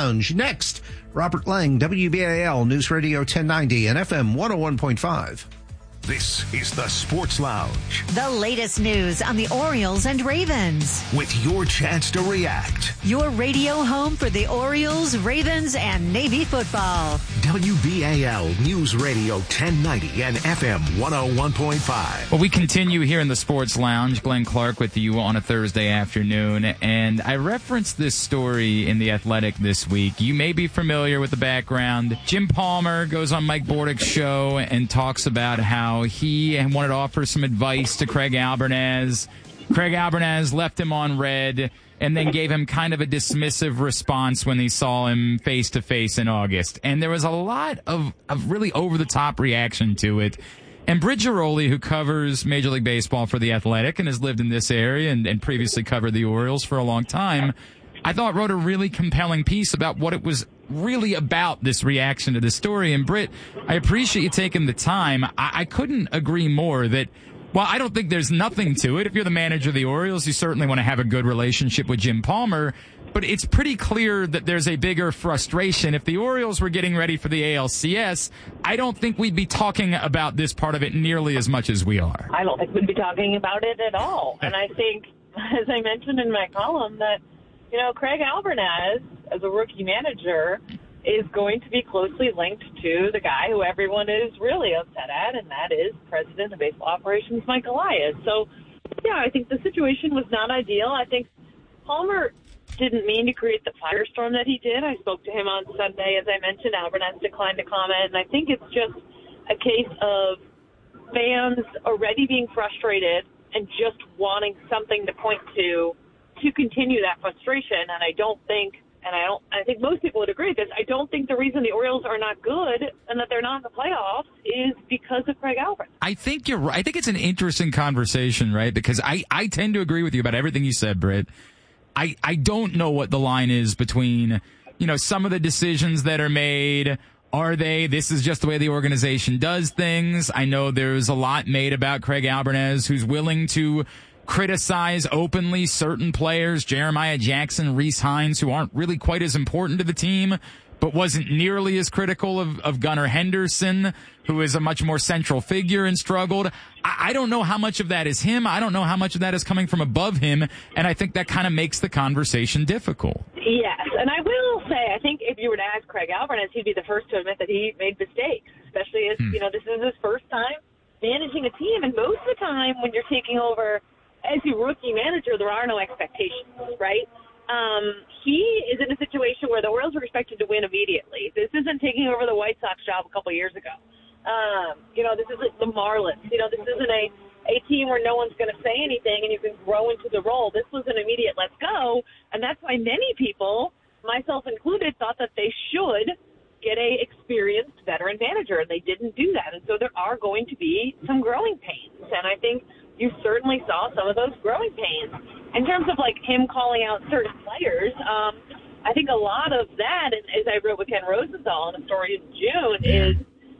Lounge. Next, Robert Lang, WBAL News Radio 1090 and FM 101.5. This is the Sports Lounge. The latest news on the Orioles and Ravens. With your chance to react. Your radio home for the Orioles, Ravens, and Navy football. WBAL News Radio 1090 and FM 101.5. Well, we continue here in the Sports Lounge. Glenn Clark with you on a Thursday afternoon. And I referenced this story in The Athletic this week. You may be familiar with the background. Jim Palmer goes on Mike Bordick's show and talks about how he wanted to offer some advice to Craig Albernaz. Craig Albernaz left him on red and then gave him kind of a dismissive response when he saw him face-to-face in August. And there was a lot of really over-the-top reaction to it. And Britt Ghiroli, who covers Major League Baseball for The Athletic and has lived in this area and previously covered the Orioles for a long time, I thought wrote a really compelling piece about what it was really about, this reaction to this story. And Britt, I appreciate you taking the time. I couldn't agree more that, well, I don't think there's nothing to it. If you're the manager of the Orioles, you certainly want to have a good relationship with Jim Palmer. But it's pretty clear that there's a bigger frustration. If the Orioles were getting ready for the ALCS, I don't think we'd be talking about this part of it nearly as much as we are. I don't think we'd be talking about it at all. And I think, as I mentioned in my column, that Craig Albernaz, as a rookie manager, is going to be closely linked to the guy who everyone is really upset at, and that is President of Baseball Operations Mike Elias. So, yeah, I think the situation was not ideal. I think Palmer didn't mean to create the firestorm that he did. I spoke to him on Sunday. As I mentioned, Albernaz declined to comment, and I think it's just a case of fans already being frustrated and just wanting something to point to continue that frustration. And I think most people would agree with this. I don't think the reason the Orioles are not good and that they're not in the playoffs is because of Craig Albert. I think you're right. I think it's an interesting conversation, right? Because I tend to agree with you about everything you said, Britt. I don't know what the line is between, some of the decisions that are made. Are this is just the way the organization does things? I know there's a lot made about Craig Albernaz, who's willing to criticize openly certain players, Jeremiah Jackson, Rhys Hines, who aren't really quite as important to the team, but wasn't nearly as critical of Gunnar Henderson, who is a much more central figure and struggled. I don't know how much of that is him. I don't know how much of that is coming from above him, and I think that kind of makes the conversation difficult. Yes, and I will say, I think if you were to ask Craig Albernaz, he'd be the first to admit that he made mistakes, especially as, this is his first time managing a team, and most of the time when you're taking over as a rookie manager, there are no expectations, right? He is in a situation where the Orioles are expected to win immediately. This isn't taking over the White Sox job a couple of years ago. This isn't the Marlins. This isn't a team where no one's going to say anything and you can grow into the role. This was an immediate let's go, and that's why many people, myself included, thought that they should get a experienced veteran manager, and they didn't do that. And so there are going to be some growing pains, and I think you certainly saw some of those growing pains. In terms of, him calling out certain players, I think a lot of that, as I wrote with Ken Rosenthal in a story in June, is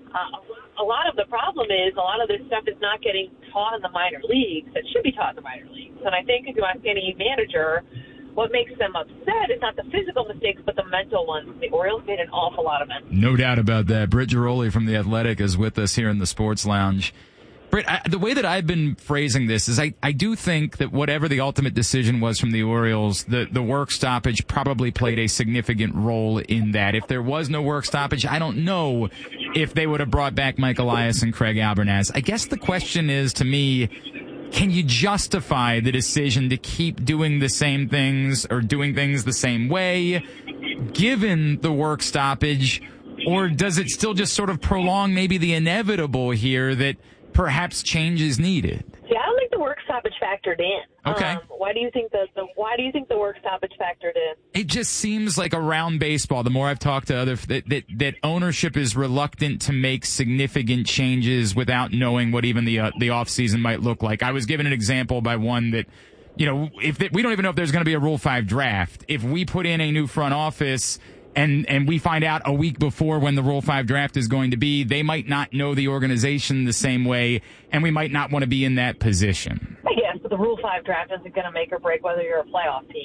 a lot of the problem is a lot of this stuff is not getting taught in the minor leagues that should be taught in the minor leagues. And I think if you ask any manager, what makes them upset is not the physical mistakes, but the mental ones. The Orioles made an awful lot of them. No doubt about that. Britt Ghiroli from The Athletic is with us here in the Sports Lounge. Britt, the way that I've been phrasing this is I do think that whatever the ultimate decision was from the Orioles, the work stoppage probably played a significant role in that. If there was no work stoppage, I don't know if they would have brought back Mike Elias and Craig Albernaz. I guess the question is, to me, can you justify the decision to keep doing the same things or doing things the same way, given the work stoppage, or does it still just sort of prolong maybe the inevitable here that perhaps change is needed? Yeah, I don't think the work stoppage factored in. Okay. Why do you think the work stoppage factored in? It just seems like around baseball, the more I've talked to others, that ownership is reluctant to make significant changes without knowing what even the offseason might look like. I was given an example by one that, we don't even know if there's going to be a Rule 5 draft. If we put in a new front office and we find out a week before when the Rule 5 draft is going to be, they might not know the organization the same way, and we might not want to be in that position. Yes, but the Rule 5 draft isn't going to make or break whether you're a playoff team.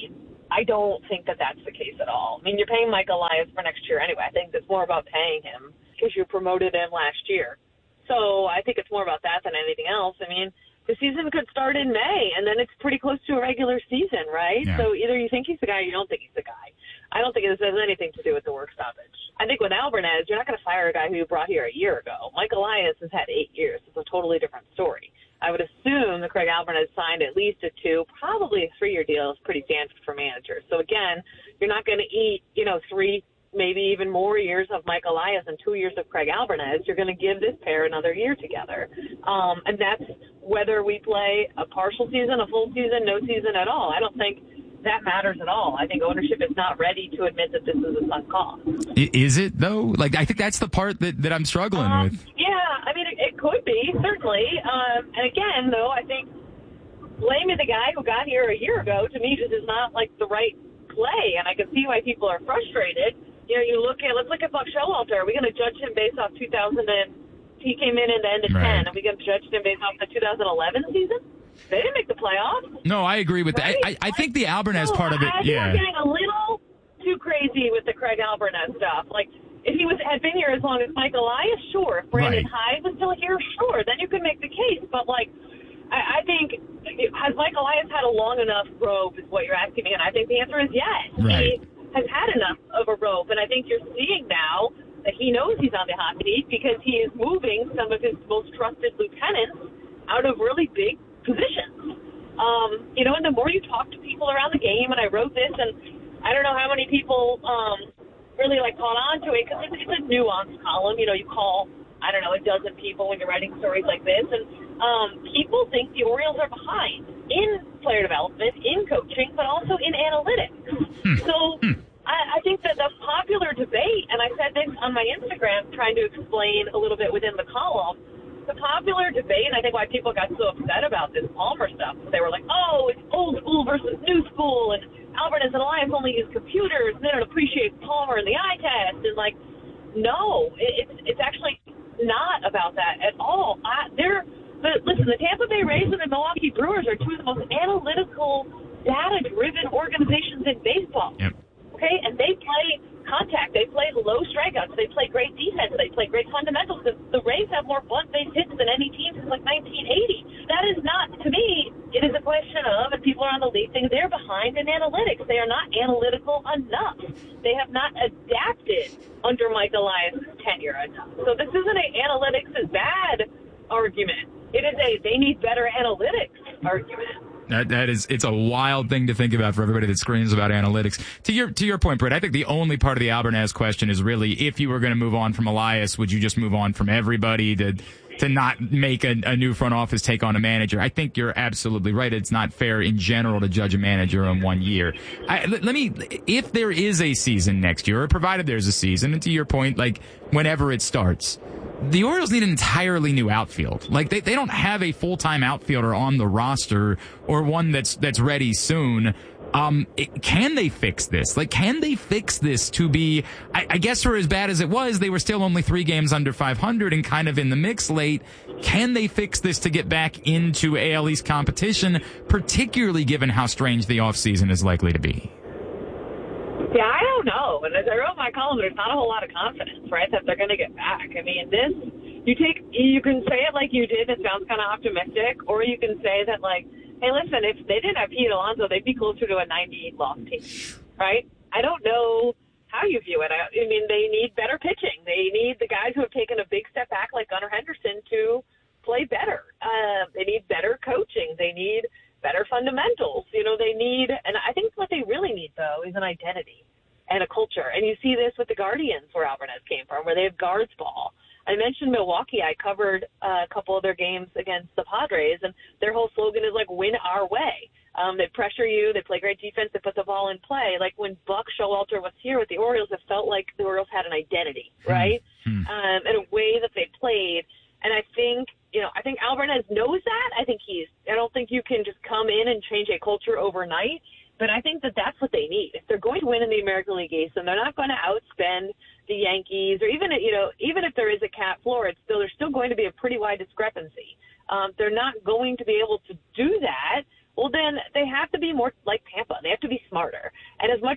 I don't think that that's the case at all. I mean, you're paying Mike Elias for next year anyway. I think it's more about paying him because you promoted him last year. So I think it's more about that than anything else. I mean, the season could start in May, and then it's pretty close to a regular season, right? Yeah. So either you think he's the guy or you don't think he's the guy. I don't think this has anything to do with the work stoppage. I think with Alvarez, you're not going to fire a guy who you brought here a year ago. Mike Elias has had 8 years. It's a totally different story. I would assume that Craig Alvarez signed at least a 2, probably a 3-year deal is pretty standard for managers. So, again, you're not going to eat, 3, maybe even more years of Mike Elias and 2 years of Craig Alvarez. You're going to give this pair another year together. And that's whether we play a partial season, a full season, no season at all. I don't think that matters at all. I think ownership is not ready to admit that this is a sunk cost. Is it, though? Like, I think that's the part that I'm struggling with. Yeah, I mean, it could be, certainly. And again, though, I think blaming the guy who got here a year ago, to me, just is not, the right play. And I can see why people are frustrated. Let's look at Buck Showalter. Are we going to judge him based off he came in at the end of 10. Are we going to judge him based off the 2011 season? They didn't make the playoffs. No, I agree with that. I think the Alvarez part of it, I think we're getting a little too crazy with the Craig Alvarez stuff. If he had been here as long as Mike Elias, sure. If Brandon Hyde was still here, sure. Then you could make the case. But, I think, has Mike Elias had a long enough rope is what you're asking me, and I think the answer is yes. Right. He has had enough of a rope, and I think you're seeing now that he knows he's on the hot seat because he is moving some of his most trusted lieutenants out of really big positions. And the more you talk to people around the game, and I wrote this, and I don't know how many people really caught on to it because it's a nuanced column. You call, a dozen people when you're writing stories like this, and people think the Orioles are behind in player development, in coaching, but also in analytics. So I think that the popular debate, and I said this on my Instagram trying to explain a little bit within the column, the popular debate, and I think why people got so upset about this Palmer stuff, they were like, oh, it's old school versus new school, and Alvarez and Elias only use computers, and they don't appreciate Palmer and the eye test, and no, it's actually not about that at all. Listen, the Tampa Bay Rays and the Milwaukee Brewers are two of the most analytical, data-driven organizations in baseball. Yep. Okay, and they play contact. They play low strikeouts. They play great defense. They play great fundamentals. The Rays have more bunt-based hits than any team since 1980. That is not, to me, it is a question of, and people are on the league thing, they're behind in analytics. They are not analytical enough. They have not adapted under Mike Elias' tenure enough. So this isn't an analytics is bad argument. It is they need better analytics argument. It's a wild thing to think about for everybody that screams about analytics. To your point, Britt, I think the only part of the Alvarez question is really if you were going to move on from Elias, would you just move on from everybody to not make a new front office take on a manager? I think you're absolutely right. It's not fair in general to judge a manager in 1 year. If there is a season next year, or provided there's a season, and to your point, whenever it starts, the Orioles need an entirely new outfield. They don't have a full-time outfielder on the roster or one that's ready soon. Can they fix this? Can they fix this to be, I guess for as bad as it was, they were still only 3 games under 500 and kind of in the mix late. Can they fix this to get back into AL East competition, particularly given how strange the offseason is likely to be? Yeah, I don't know. And as I wrote my column, there's not a whole lot of confidence, right, that they're going to get back. I mean, you can say it like you did. It sounds kind of optimistic. Or you can say that, hey, listen, if they didn't have Pete Alonso, they'd be closer to a 98-loss team, right? I don't know how you view it. I mean, they need better pitching. They need the guys who have taken a big step back, like Gunnar Henderson, to play better. They need better coaching. They need better fundamentals. They need, and I think what they really need, though, is an identity and a culture. And you see this with the Guardians, where Alvarez came from, where they have guards ball. I mentioned Milwaukee. I covered a couple of their games against the Padres, and their whole slogan is win our way. They pressure you. They play great defense. They put the ball in play. When Buck Showalter was here with the Orioles, it felt like the Orioles had an identity, right? And a way that they played. And I think Alvarez knows that. I don't think you can just come in and change a culture overnight. But I think that that's what they need. If they're going to win in the American League East, then they're not going to outspend the Yankees, or even if there is a cap floor, there's still going to be a pretty wide discrepancy. They're not going to be able to do that. Well, then they have to be more like Tampa. They have to be smarter.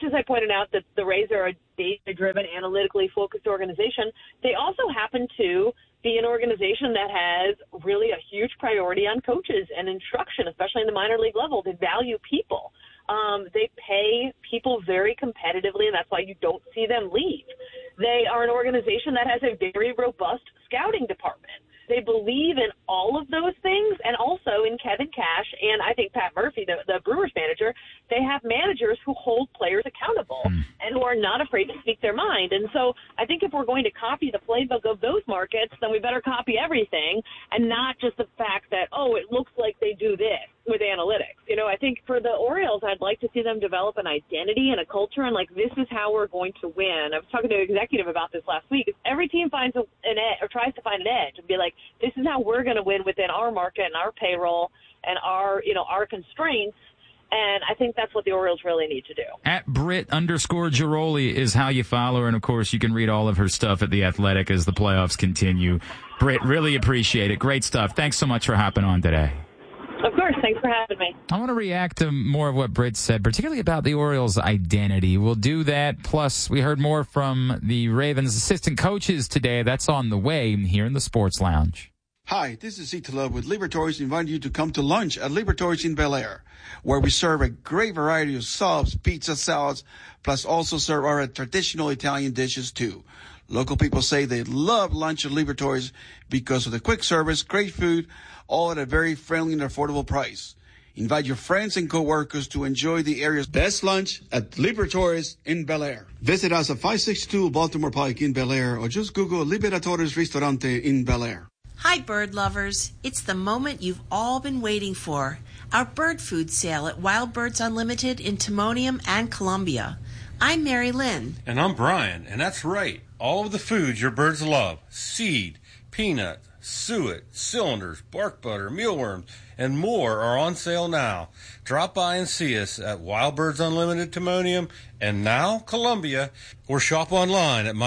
much as I pointed out that the Rays are a data-driven, analytically focused organization, they also happen to be an organization that has really a huge priority on coaches and instruction, especially in the minor league level. They value people. They pay people very competitively, and that's why you don't see them leave. They are an organization that has a very robust scouting department. They believe in all of those things, and also in Kevin Cash and I think Pat Murphy, the Brewers manager. They have managers who hold players accountable and who are not afraid to speak their mind. And so I think if we're going to copy the playbook of those markets, then we better copy everything and not just the fact that, oh, it looks like they do this with analytics. You know, I think for the Orioles, I'd like to see them develop an identity and a culture, and like, this is how we're going to win. I was talking to an executive about this last week. Every team finds an edge or tries to find an edge and be like, this is how we're going to win within our market and our payroll and our constraints. And I think that's what the Orioles really need to do. At Brit_Giroli is how you follow her. And, of course, you can read all of her stuff at The Athletic as the playoffs continue. Brit, really appreciate it. Great stuff. Thanks so much for hopping on today. Of course. Thanks for having me. I want to react to more of what Brit said, particularly about the Orioles' identity. We'll do that. Plus, we heard more from the Ravens' assistant coaches today. That's on the way here in the Sports Lounge. Hi, this is Italo with Liberatories inviting you to come to lunch at Liberatories in Bel Air, where we serve a great variety of subs, pizza, salads, plus also serve our traditional Italian dishes too. Local people say they love lunch at Liberatories because of the quick service, great food, all at a very friendly and affordable price. Invite your friends and coworkers to enjoy the area's best lunch at Liberatories in Bel Air. Visit us at 562 Baltimore Pike in Bel Air, or just Google Liberatores Ristorante in Bel Air. Hi, bird lovers. It's the moment you've all been waiting for. Our bird food sale at Wild Birds Unlimited in Timonium and Columbia. I'm Mary Lynn. And I'm Brian, and that's right. All of the foods your birds love, seed, peanut, suet, cylinders, bark butter, mealworms, and more are on sale now. Drop by and see us at Wild Birds Unlimited Timonium and now Columbia, or shop online at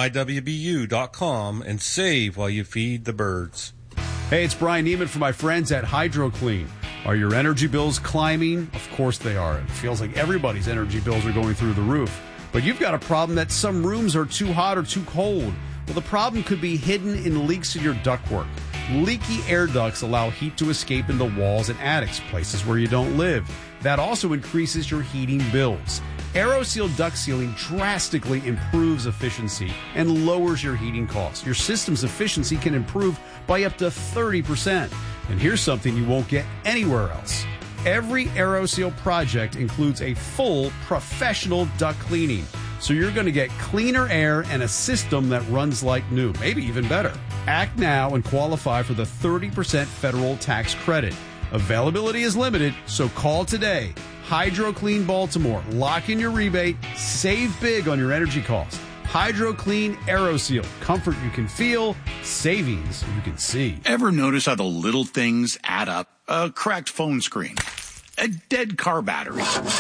mywbu.com and save while you feed the birds. Hey, it's Brian Neiman from my friends at HydroClean. Are your energy bills climbing? Of course they are. It feels like everybody's energy bills are going through the roof. But you've got a problem that some rooms are too hot or too cold. Well, the problem could be hidden in leaks in your ductwork. Leaky air ducts allow heat to escape into walls and attics, places where you don't live. That also increases your heating bills. AeroSeal duct sealing drastically improves efficiency and lowers your heating costs. Your system's efficiency can improve by up to 30%. And here's something you won't get anywhere else. Every AeroSeal project includes a full professional duct cleaning. So you're going to get cleaner air and a system that runs like new, maybe even better. Act now and qualify for the 30% federal tax credit. Availability is limited, so call today. HydroClean Baltimore. Lock in your rebate. Save big on your energy costs. HydroClean AeroSeal. Comfort you can feel. Savings you can see. Ever notice how the little things add up? A cracked phone screen, a dead car battery,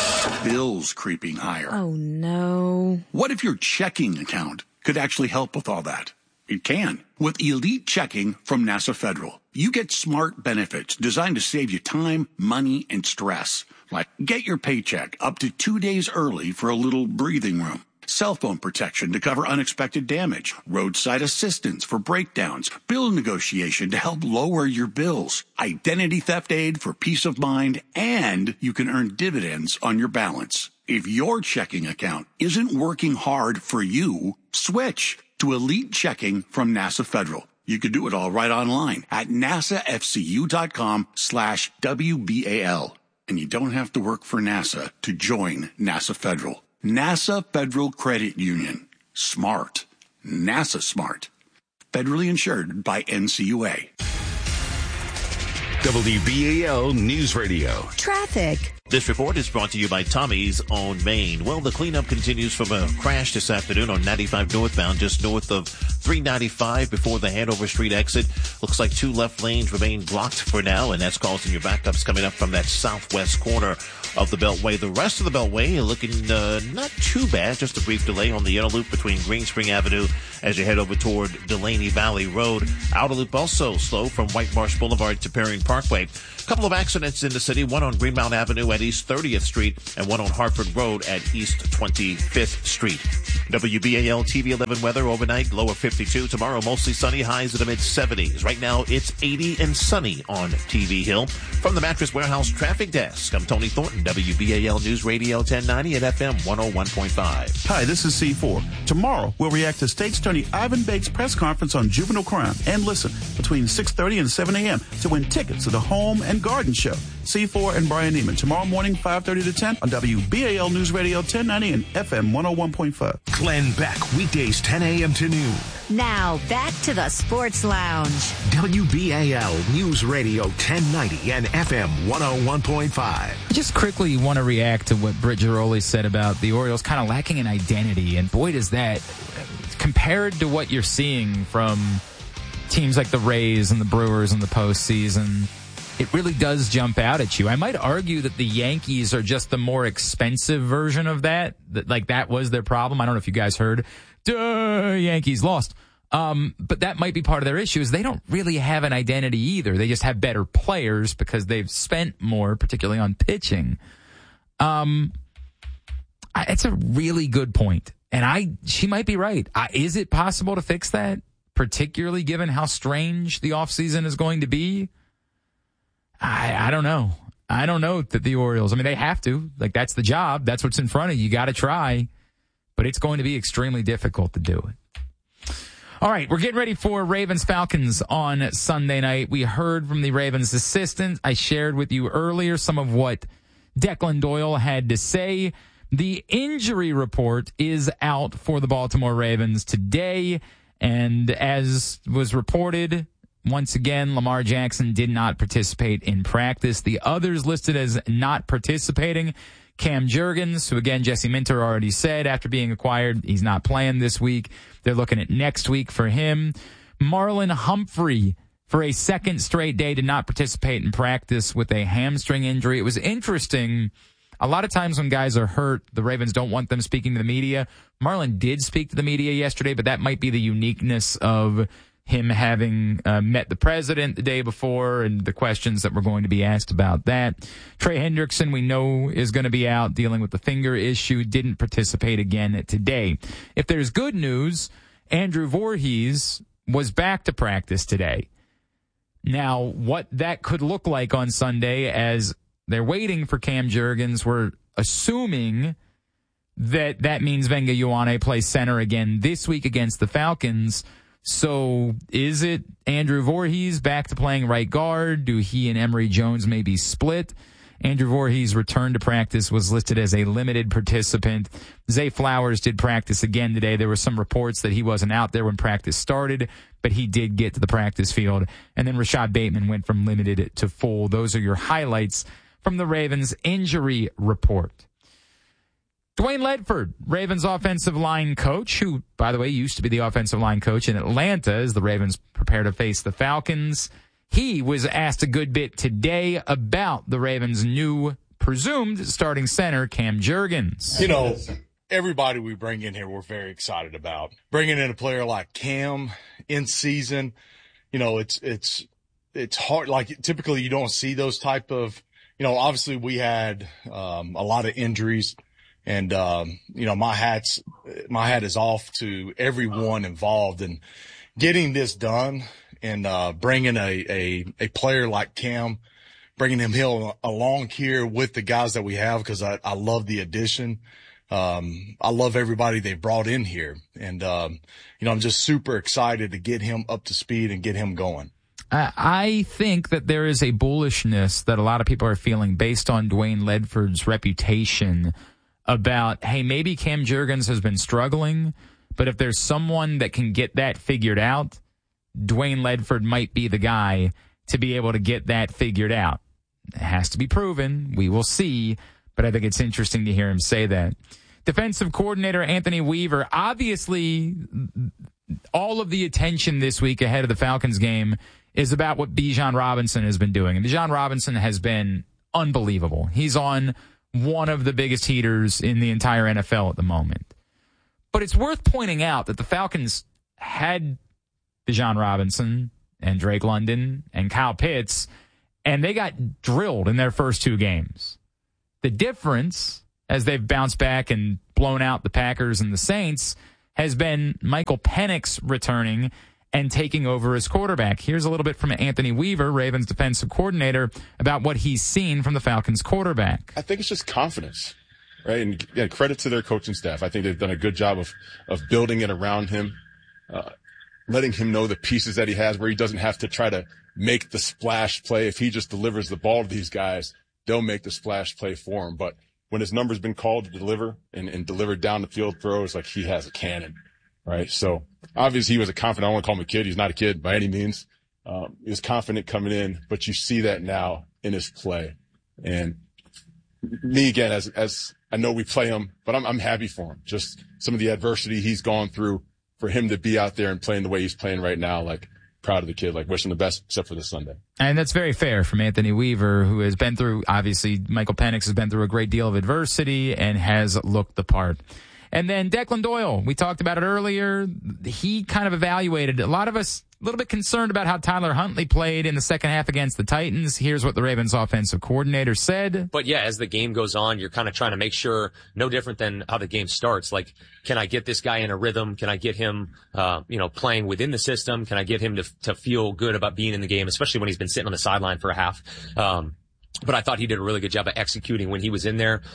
bills creeping higher. Oh, no. What if your checking account could actually help with all that? It can. With Elite Checking from NASA Federal, you get smart benefits designed to save you time, money, and stress. Like get your paycheck up to 2 days early for a little breathing room. Cell phone protection to cover unexpected damage. Roadside assistance for breakdowns. Bill negotiation to help lower your bills. Identity theft aid for peace of mind. And you can earn dividends on your balance. If your checking account isn't working hard for you, switch to Elite Checking from NASA Federal. You can do it all right online at nasafcu.com/WBAL. And you don't have to work for NASA to join NASA Federal. NASA Federal Credit Union. Smart. NASA smart. Federally insured by NCUA. WBAL News Radio. Traffic. This report is brought to you by Tommy's on Main. Well, the cleanup continues from a crash this afternoon on 95 northbound, just north of 395 before the Hanover Street exit. Looks like 2 left lanes remain blocked for now, and that's causing your backups coming up from that southwest corner. of the Beltway. The rest of the Beltway looking not too bad. Just a brief delay on the inner loop between Green Spring Avenue as you head over toward Delaney Valley Road. Outer loop also slow from White Marsh Boulevard to Perrine Parkway. A couple of accidents in the city, one on Greenmount Avenue at East 30th Street and one on Hartford Road at East 25th Street. WBAL TV 11 weather overnight, lower 52. Tomorrow, mostly sunny, highs in the mid-70s. Right now, it's 80 and sunny on TV Hill. From the Mattress Warehouse Traffic Desk, I'm Tony Thornton, WBAL News Radio 1090 and FM 101.5. Hi, this is C4. Tomorrow, we'll react to State Attorney Ivan Bake's press conference on juvenile crime. And listen, between 6:30 and 7 a.m. to win tickets to the Home and Garden Show. C4 and Brian Neiman, tomorrow morning, 5:30 to 10 on WBAL News Radio 1090 and FM 101.5. Glenn Beck, weekdays 10 a.m. to noon. Now, back to the Sports Lounge. WBAL News Radio 1090 and FM 101.5. I just quickly want to react to what Britt Giroli said about the Orioles kind of lacking an identity. And boy, does that, compared to what you're seeing from teams like the Rays and the Brewers in the postseason, it really does jump out at you. I might argue that the Yankees are just the more expensive version of that. Like, that was their problem. I don't know if you guys heard. Duh, Yankees lost. But that might be part of their issue is they don't really have an identity either. They just have better players because they've spent more, particularly on pitching. It's a really good point. And she might be right. Is it possible to fix that, particularly given how strange the offseason is going to be? I don't know. I don't know that the Orioles, I mean, they have to. Like, that's the job. That's what's in front of you. You got to try. But it's going to be extremely difficult to do it. All right, we're getting ready for Ravens-Falcons on Sunday night. We heard from the Ravens assistant. I shared with you earlier some of what Declan Doyle had to say. The injury report is out for the Baltimore Ravens today. And as was reported, once again, Lamar Jackson did not participate in practice. The others listed as not participating, Cam Jurgens, who again, Jesse Minter already said after being acquired, he's not playing this week. They're looking at next week for him. Marlon Humphrey, for a second straight day, did not participate in practice with a hamstring injury. It was interesting. A lot of times when guys are hurt, the Ravens don't want them speaking to the media. Marlon did speak to the media yesterday, but that might be the uniqueness of him having met the president the day before and the questions that were going to be asked about that. Trey Hendrickson, we know, is going to be out dealing with the finger issue, didn't participate again today. If there's good news, Andrew Voorhees was back to practice today. Now, what that could look like on Sunday as they're waiting for Cam Jurgens, we're assuming that means Venga Ioane plays center again this week against the Falcons. So is it Andrew Voorhees back to playing right guard? Do he and Emory Jones maybe split? Andrew Voorhees' return to practice was listed as a limited participant. Zay Flowers did practice again today. There were some reports that he wasn't out there when practice started, but he did get to the practice field. And then Rashad Bateman went from limited to full. Those are your highlights from the Ravens injury report. Dwayne Ledford, Ravens offensive line coach, who, by the way, used to be the offensive line coach in Atlanta as the Ravens prepare to face the Falcons. He was asked a good bit today about the Ravens' new presumed starting center, Cam Jurgens. You know, everybody we bring in here, we're very excited about. Bringing in a player like Cam in season, you know, it's hard. Like, typically you don't see those type of, you know, obviously we had a lot of injuries. And, you know, my hat is off to everyone involved in getting this done and, bringing a player like Cam, bringing him along here with the guys that we have. Cause I love the addition. I love everybody they brought in here. And, you know, I'm just super excited to get him up to speed and get him going. I think that there is a bullishness that a lot of people are feeling based on Dwayne Ledford's reputation about, hey, maybe Cam Jurgens has been struggling, but if there's someone that can get that figured out, Dwayne Ledford might be the guy to be able to get that figured out. It has to be proven. We will see, but I think it's interesting to hear him say that. Defensive coordinator Anthony Weaver, obviously all of the attention this week ahead of the Falcons game is about what Bijan Robinson has been doing. And Bijan Robinson has been unbelievable. He's on one of the biggest heaters in the entire NFL at the moment. But it's worth pointing out that the Falcons had Bijan Robinson and Drake London and Kyle Pitts, and they got drilled in their first 2 games. The difference, as they've bounced back and blown out the Packers and the Saints, has been Michael Penix returning and taking over as quarterback. Here's a little bit from Anthony Weaver, Ravens defensive coordinator, about what he's seen from the Falcons quarterback. I think it's just confidence, right? And credit to their coaching staff. I think they've done a good job of building it around him, letting him know the pieces that he has where he doesn't have to try to make the splash play. If he just delivers the ball to these guys, they'll make the splash play for him. But when his number's been called to deliver and deliver down the field throws, like he has a cannon, right? So obviously he was a confident, I don't want to call him a kid. He's not a kid by any means. He was confident coming in, but you see that now in his play. And me again, as I know we play him, but I'm happy for him. Just some of the adversity he's gone through, for him to be out there and playing the way he's playing right now, like proud of the kid, like wish him the best except for this Sunday. And that's very fair from Anthony Weaver, who has been through, obviously, Michael Penix has been through a great deal of adversity and has looked the part. And then Declan Doyle, we talked about it earlier. He kind of evaluated, a lot of us a little bit concerned about how Tyler Huntley played in the second half against the Titans. Here's what the Ravens offensive coordinator said. But yeah, as the game goes on, you're kind of trying to make sure, no different than how the game starts. Like, can I get this guy in a rhythm? Can I get him, playing within the system? Can I get him to feel good about being in the game, especially when he's been sitting on the sideline for a half? But I thought he did a really good job of executing when he was in there.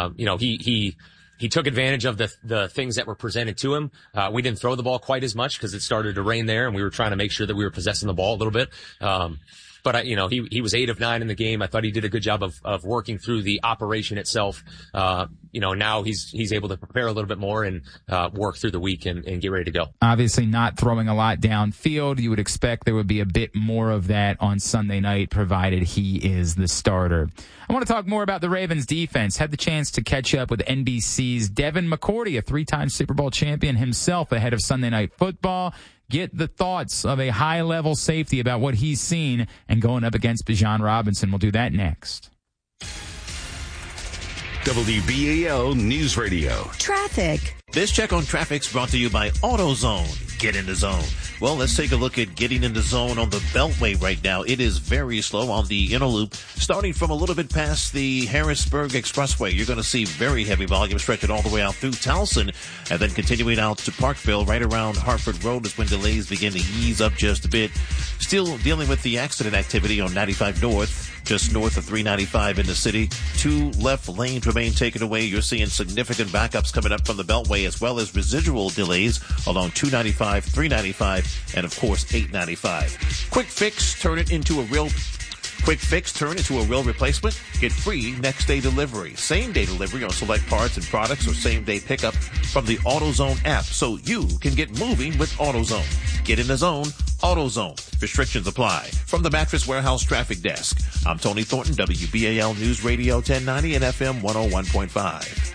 He took advantage of the things that were presented to him. We didn't throw the ball quite as much because it started to rain there, and we were trying to make sure that we were possessing the ball a little bit. But he was 8 of 9 in the game. I thought he did a good job of working through the operation itself. Now he's able to prepare a little bit more and work through the week and get ready to go. Obviously not throwing a lot downfield. You would expect there would be a bit more of that on Sunday night, provided he is the starter. I want to talk more about the Ravens defense. Had the chance to catch up with NBC's Devin McCourty, a 3-time Super Bowl champion himself, ahead of Sunday Night Football. Get the thoughts of a high-level safety about what he's seen and going up against Bijan Robinson. We'll do that next. WBAL News Radio. Traffic. This check on traffic's brought to you by AutoZone. Get in the zone. Well, let's take a look at getting in the zone on the Beltway right now. It is very slow on the inner loop, starting from a little bit past the Harrisburg Expressway. You're going to see very heavy volume stretching all the way out through Towson, and then continuing out to Parkville, right around Hartford Road is when delays begin to ease up just a bit. Still dealing with the accident activity on 95 North, just north of 395 in the city. 2 left lanes remain taken away. You're seeing significant backups coming up from the Beltway, as well as residual delays along 295, 395, and of course 895. Quick fix, turn it into a real replacement. Get free next day delivery, same day delivery on select parts and products, or same day pickup from the AutoZone app, so you can get moving with AutoZone. Get in the zone, AutoZone. Restrictions apply. From the Mattress Warehouse Traffic Desk, I'm Tony Thornton, WBAL News Radio 1090 and FM 101.5.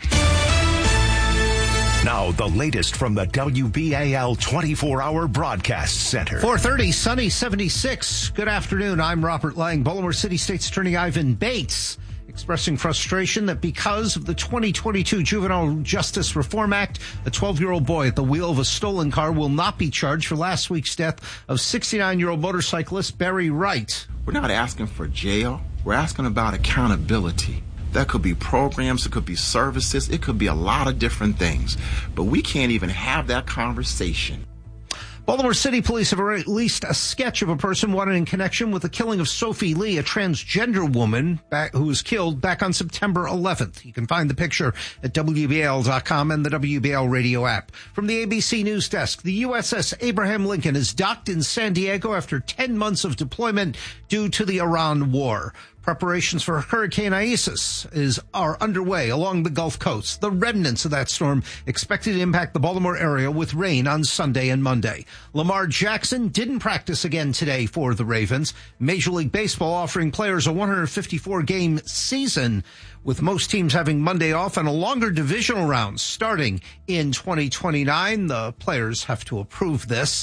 Now, the latest from the WBAL 24-hour broadcast center. 4:30, sunny, 76. Good afternoon. I'm Robert Lang. Baltimore City State's Attorney Ivan Bates expressing frustration that because of the 2022 Juvenile Justice Reform Act, a 12-year-old boy at the wheel of a stolen car will not be charged for last week's death of 69-year-old motorcyclist Barry Wright. We're not asking for jail. We're asking about accountability. That could be programs, it could be services, it could be a lot of different things. But we can't even have that conversation. Baltimore City Police have released a sketch of a person wanted in connection with the killing of Sophie Lee, a transgender woman who was killed back on September 11th. You can find the picture at WBAL.com and the WBAL radio app. From the ABC News Desk, the USS Abraham Lincoln is docked in San Diego after 10 months of deployment due to the Iran war. Preparations for Hurricane Isis are underway along the Gulf Coast. The remnants of that storm expected to impact the Baltimore area with rain on Sunday and Monday. Lamar Jackson didn't practice again today for the Ravens. Major League Baseball offering players a 154-game season, with most teams having Monday off and a longer divisional round starting in 2029. The players have to approve this.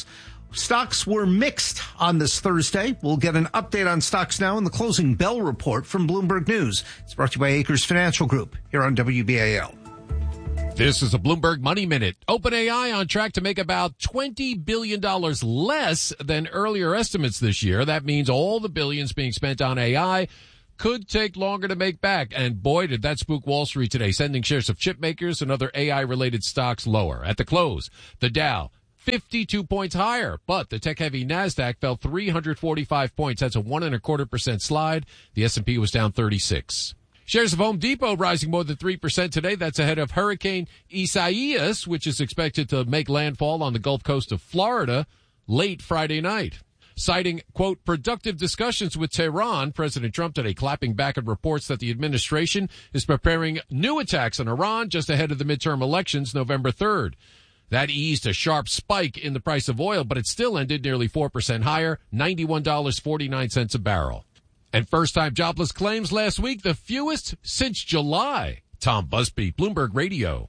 Stocks were mixed on this Thursday. We'll get an update on stocks now in the closing bell report from Bloomberg News. It's brought to you by Acres Financial Group here on WBAL. This is a Bloomberg Money Minute. OpenAI on track to make about $20 billion less than earlier estimates this year. That means all the billions being spent on AI could take longer to make back. And boy, did that spook Wall Street today, sending shares of chip makers and other AI-related stocks lower. At the close, the Dow 52 points higher, but the tech-heavy NASDAQ fell 345 points. That's a 1.25% slide. The S&P was down 36. Shares of Home Depot rising more than 3% today. That's ahead of Hurricane Isaias, which is expected to make landfall on the Gulf Coast of Florida late Friday night. Citing, quote, productive discussions with Tehran, President Trump today clapping back at reports that the administration is preparing new attacks on Iran just ahead of the midterm elections November 3rd. That eased a sharp spike in the price of oil, but it still ended nearly 4% higher, $91.49 a barrel. And first-time jobless claims last week, the fewest since July. Tom Busby, Bloomberg Radio.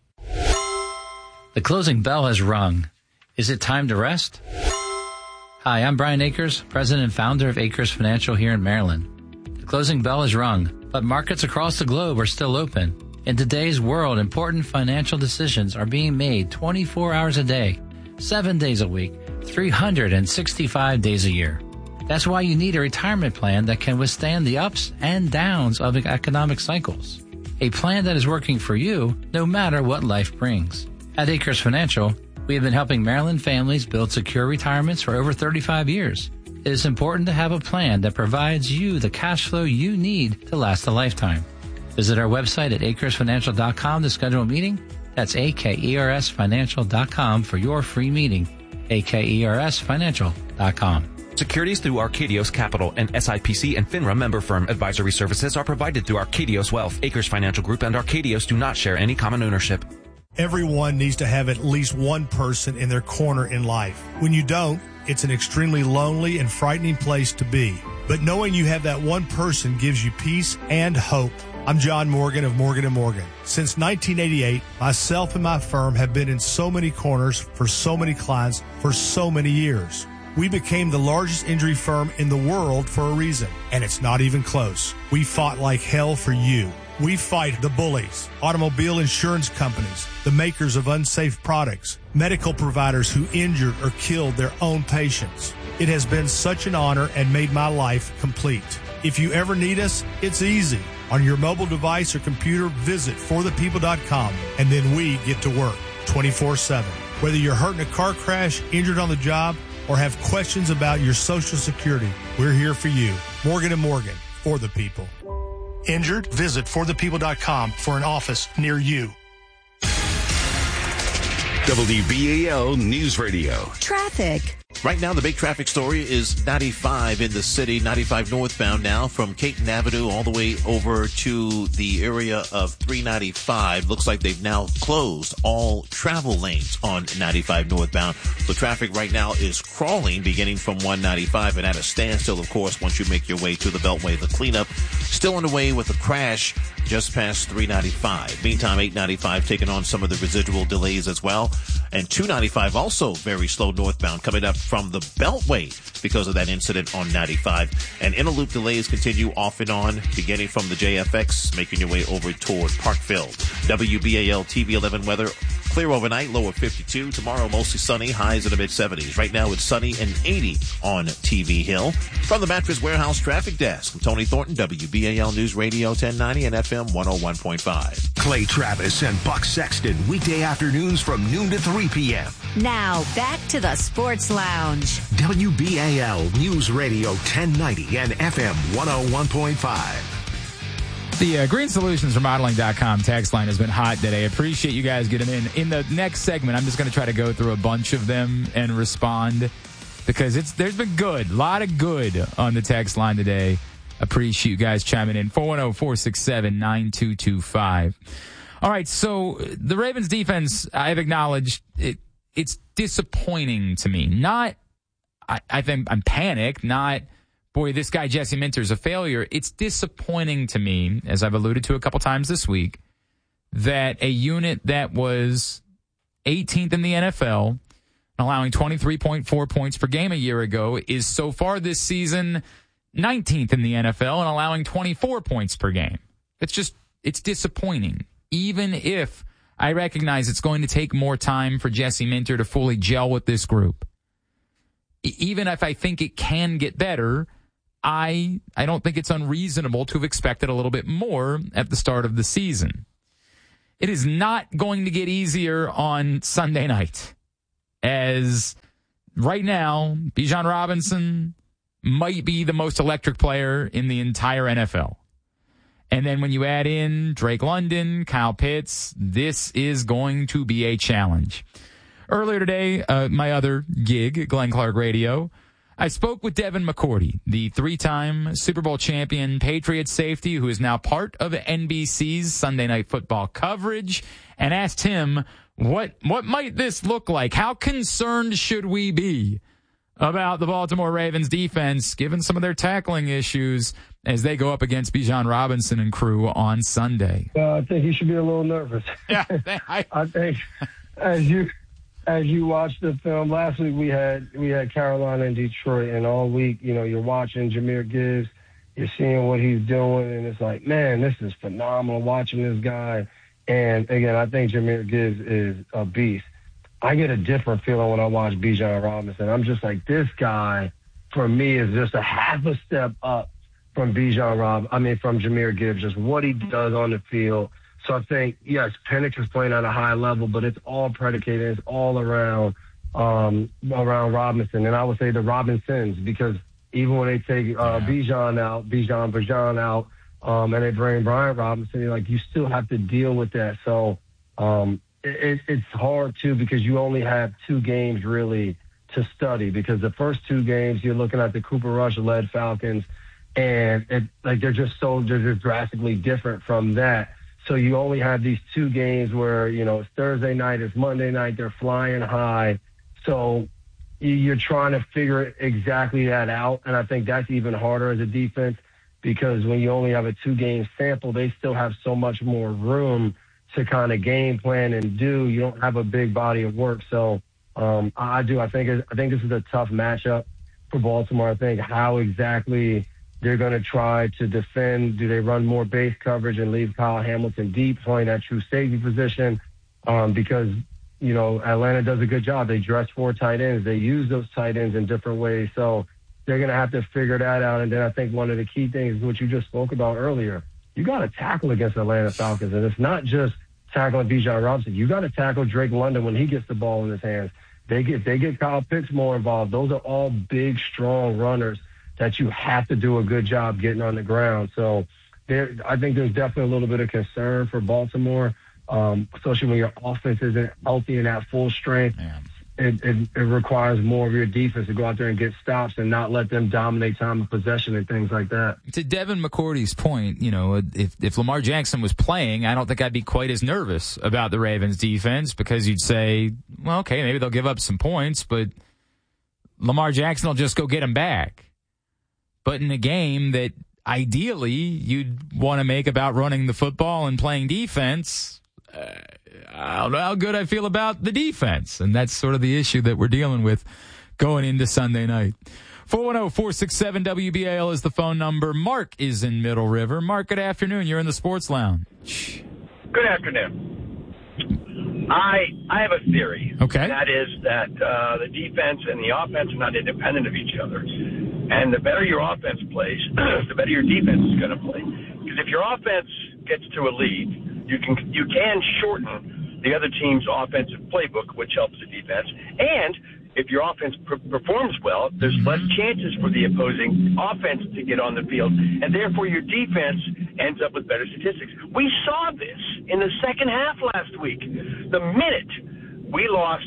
The closing bell has rung. Is it time to rest? Hi, I'm Brian Akers, president and founder of Akers Financial here in Maryland. The closing bell has rung, but markets across the globe are still open. In today's world, important financial decisions are being made 24 hours a day, 7 days a week, 365 days a year. That's why you need a retirement plan that can withstand the ups and downs of economic cycles. A plan that is working for you no matter what life brings. At Akers Financial, we have been helping Maryland families build secure retirements for over 35 years. It is important to have a plan that provides you the cash flow you need to last a lifetime. Visit our website at akersfinancial.com to schedule a meeting. That's akersfinancial.com for your free meeting. akersfinancial.com. Securities through Arcadios Capital, and SIPC and FINRA member firm. Advisory services are provided through Arcadios Wealth. Acres Financial Group and Arcadios do not share any common ownership. Everyone needs to have at least one person in their corner in life. When you don't, it's an extremely lonely and frightening place to be. But knowing you have that one person gives you peace and hope. I'm John Morgan of Morgan & Morgan. Since 1988, myself and my firm have been in so many corners for so many clients for so many years. We became the largest injury firm in the world for a reason, and it's not even close. We fought like hell for you. We fight the bullies, automobile insurance companies, the makers of unsafe products, medical providers who injured or killed their own patients. It has been such an honor and made my life complete. If you ever need us, it's easy. On your mobile device or computer, visit forthepeople.com, and then we get to work 24/7. Whether you're hurt in a car crash, injured on the job, or have questions about your Social Security, we're here for you. Morgan & Morgan, for the people. Injured? Visit forthepeople.com for an office near you. WBAL News Radio. Traffic. Right now, the big traffic story is 95 in the city, 95 northbound now from Caton Avenue all the way over to the area of 395. Looks like they've now closed all travel lanes on 95 northbound. The traffic right now is crawling beginning from 195 and at a standstill, of course, once you make your way to the Beltway. The cleanup still underway with a crash just past 395. Meantime, 895 taking on some of the residual delays as well. And 295 also very slow northbound coming up from the Beltway because of that incident on 95. And inner loop delays continue off and on, beginning from the JFX, making your way over toward Parkville. WBAL TV 11 weather. Clear overnight, low of 52. Tomorrow, mostly sunny, highs in the mid-70s. Right now, it's sunny and 80 on TV Hill. From the Mattress Warehouse Traffic Desk, I'm Tony Thornton, WBAL News Radio 1090 and FM 101.5. Clay Travis and Buck Sexton, weekday afternoons from noon to 3 p.m. Now, back to the Sports Lounge. WBAL News Radio 1090 and FM 101.5. The Green Solutions Remodeling.com text line has been hot today. I appreciate you guys getting in. In the next segment, I'm just going to try to go through a bunch of them and respond because there's been good, a lot of good on the text line today. Appreciate you guys chiming in. 410-467-9225. All right, so the Ravens defense, I've acknowledged it's disappointing to me. I think I'm panicked, not, boy, this guy Jesse Minter's a failure. It's disappointing to me, as I've alluded to a couple times this week, that a unit that was 18th in the NFL, allowing 23.4 points per game a year ago, is so far this season 19th in the NFL and allowing 24 points per game. It's disappointing, even if I recognize it's going to take more time for Jesse Minter to fully gel with this group. Even if I think it can get better, I don't think it's unreasonable to have expected a little bit more at the start of the season. It is not going to get easier on Sunday night, as right now, Bijan Robinson might be the most electric player in the entire NFL. And then when you add in Drake London, Kyle Pitts, this is going to be a challenge. Earlier today, my other gig, Glenn Clark Radio, I spoke with Devin McCourty, the three-time Super Bowl champion Patriots safety who is now part of NBC's Sunday Night Football coverage, and asked him, what might this look like? How concerned should we be about the Baltimore Ravens defense, given some of their tackling issues, as they go up against Bijan Robinson and crew on Sunday? I think you should be a little nervous. Yeah, I think as you watch the film, last week we had Carolina and Detroit, and all week, you're watching Jahmyr Gibbs, you're seeing what he's doing, and it's like, man, this is phenomenal watching this guy. And again, I think Jahmyr Gibbs is a beast. I get a different feeling when I watch Bijan Robinson. I'm just like, this guy, for me, is just a half a step up from Jahmyr Gibbs, just what he does on the field. So I think, yes, Penix is playing at a high level, but it's all predicated, it's all around Robinson. And I would say the Robinsons, because even when they take Bijan out, and they bring Brian Robinson, you still have to deal with that. So it's hard, too, because you only have 2 games really to study, because the first 2 games you're looking at the Cooper Rush-led Falcons, and they're just drastically different from that. So you only have these 2 games where, it's Thursday night, it's Monday night, they're flying high. So you're trying to figure exactly that out. And I think that's even harder as a defense, because when you only have a 2-game sample, they still have so much more room to kind of game plan and do. You don't have a big body of work. So I think this is a tough matchup for Baltimore. I think how exactly they're going to try to defend. Do they run more base coverage and leave Kyle Hamilton deep, playing that true safety position? Because, Atlanta does a good job. They dress 4 tight ends. They use those tight ends in different ways. So they're going to have to figure that out. And then I think one of the key things is what you just spoke about earlier. You got to tackle against Atlanta Falcons. And it's not just tackling Bijan Robinson. You got to tackle Drake London when he gets the ball in his hands. They get Kyle Pitts more involved. Those are all big, strong runners that you have to do a good job getting on the ground. So I think there's definitely a little bit of concern for Baltimore, especially when your offense isn't healthy and at full strength. It requires more of your defense to go out there and get stops and not let them dominate time of possession and things like that. To Devin McCourty's point, if Lamar Jackson was playing, I don't think I'd be quite as nervous about the Ravens defense, because you'd say, well, okay, maybe they'll give up some points, but Lamar Jackson will just go get them back. But in a game that ideally you'd want to make about running the football and playing defense, I don't know how good I feel about the defense. And that's sort of the issue that we're dealing with going into Sunday night. 410-467-WBAL is the phone number. Mark is in Middle River. Mark, good afternoon. You're in the Sports Lounge. Good afternoon. I have a theory. Okay. And that is that the defense and the offense are not independent of each other. And the better your offense plays, the better your defense is going to play. Because if your offense gets to a lead, you can shorten the other team's offensive playbook, which helps the defense. And if your offense performs well, there's less chances for the opposing offense to get on the field, and therefore your defense ends up with better statistics. We saw this in the second half last week. The minute we lost,